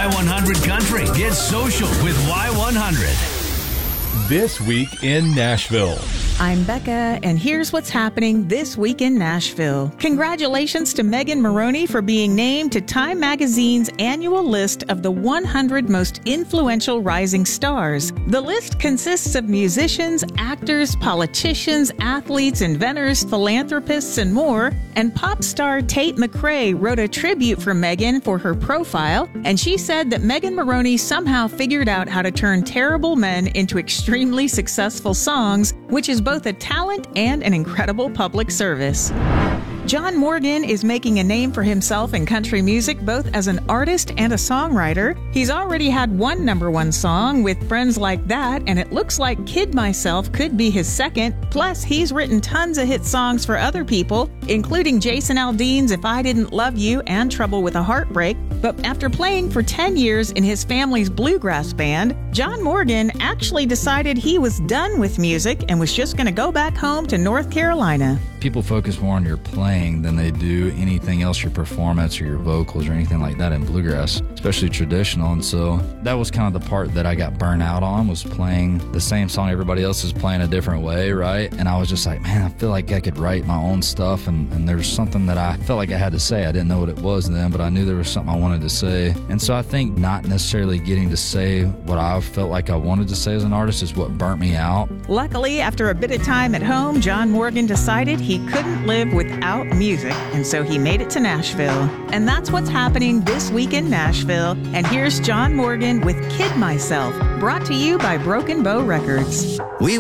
Y100 Country. Get social with Y100. This Week in Nashville. I'm Becca, and here's what's happening this week in Nashville. Congratulations to Megan Moroney for being named to Time Magazine's annual list of the 100 most influential rising stars. The list consists of musicians, actors, politicians, athletes, inventors, philanthropists, and more. And pop star Tate McRae wrote a tribute for Megan for her profile, and she said that Megan Moroney somehow figured out how to turn terrible men into extremely successful songs, which is both a talent and an incredible public service. John Morgan is making a name for himself in country music, both as an artist and a songwriter. He's already had one #1 song with Friends Like That, and it looks like Kid Myself could be his second. Plus, he's written tons of hit songs for other people, including Jason Aldean's If I Didn't Love You and Trouble with a Heartbreak. But after playing for 10 years in his family's bluegrass band, John Morgan actually decided he was done with music and was just going to go back home to North Carolina. People focus more on your playing than they do anything else, your performance or your vocals or anything like that in bluegrass, especially traditional. And so that was kind of the part that I got burnt out on, was playing the same song everybody else is playing a different way, right? And I was just like, man, I feel like I could write my own stuff, and there's something that I felt like I had to say. I didn't know what it was then, but I knew there was something I wanted to say. And so I think not necessarily getting to say what I felt like I wanted to say as an artist is what burnt me out. Luckily, after a bit of time at home, John Morgan decided he couldn't live without music, and so he made it to Nashville. And that's what's happening this week in Nashville. And here's John Morgan with Kid Myself, brought to you by Broken Bow Records.